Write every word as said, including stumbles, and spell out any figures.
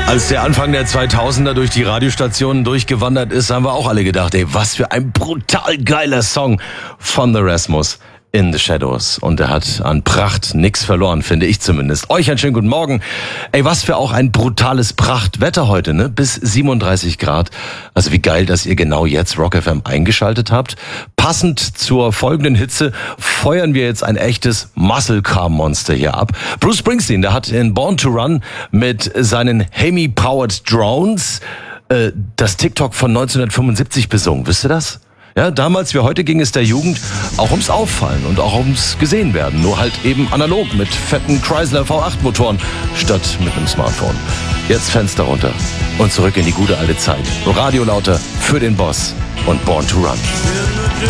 Als der Anfang der zweitausender durch die Radiostationen durchgewandert ist, haben wir auch alle gedacht, ey, was für ein brutal geiler Song von The Rasmus. In the Shadows. Und er hat an Pracht nix verloren, finde ich zumindest. Euch einen schönen guten Morgen. Ey, was für auch ein brutales Prachtwetter heute, ne? Bis siebenunddreißig Grad. Also wie geil, dass ihr genau jetzt Rock F M eingeschaltet habt. Passend zur folgenden Hitze feuern wir jetzt ein echtes Muscle Car Monster hier ab. Bruce Springsteen, der hat in Born to Run mit seinen Hemi-Powered Drones äh, das TikTok von neunzehnhundertfünfundsiebzig besungen. Wisst ihr das? Ja, damals wie heute ging es der Jugend auch ums Auffallen und auch ums Gesehenwerden. Nur halt eben analog mit fetten Chrysler V acht Motoren statt mit einem Smartphone. Jetzt Fenster runter und zurück in die gute alte Zeit. Radio lauter für den Boss und Born to Run.